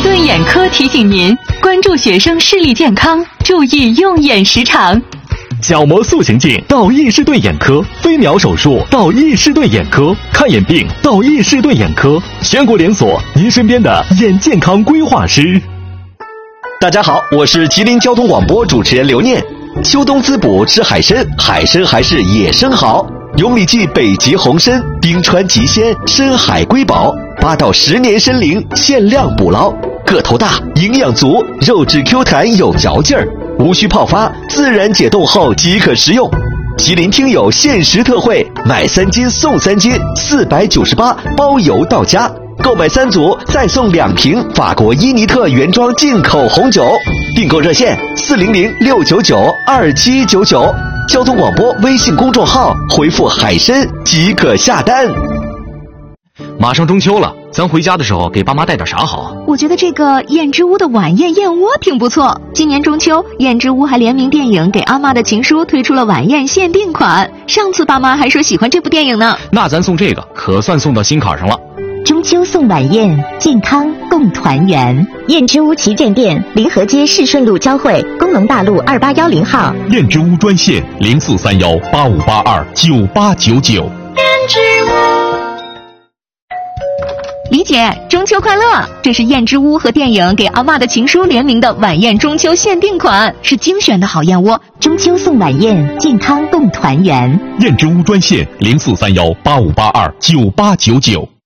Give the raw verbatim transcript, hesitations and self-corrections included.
顿眼科提醒您关注学生视力健康，注意用眼时长。 角膜塑形镜到易士顿眼科，飞秒手术到易士顿眼科，看眼病到易士顿眼科，全国连锁，您身边的眼健康规划师。 大家好，我是吉林交通广播主持人刘念。秋冬滋补吃海参，海参还是野生好。永里记北极红参，冰川极鲜，深海瑰宝，八到十年参龄，限量捕捞，个头大，营养足，肉质 Q 弹有嚼劲儿，无需泡发，自然解冻后即可食用。吉林听友限时特惠，买三斤送三斤，四百九十八，包邮到家。购买三组再送两瓶法国伊尼特原装进口红酒。订购热线四零零六九九二七九九，交通广播微信公众号回复海参即可下单。 马上中秋了，咱回家的时候给爸妈带点啥好啊？ 我觉得这个燕之屋的晚宴燕窝挺不错。今年中秋，燕之屋还联名电影《给阿妈的情书》推出了晚宴限定款。上次爸妈还说喜欢这部电影呢。 那咱送这个可算送到心坎上了。 中秋送晚宴，健康共团圆。燕之屋旗舰店，临河街市顺路交汇，工农大路二八幺零号。 燕之屋专线零四三幺八五八二九八九九。 燕之屋。李姐，中秋快乐！这是燕之屋和电影《给阿嬷的情书》联名的晚宴中秋限定款，是精选的好燕窝。 中秋送晚宴，健康共团圆。 燕之屋专线零四三幺八五八二九八九九。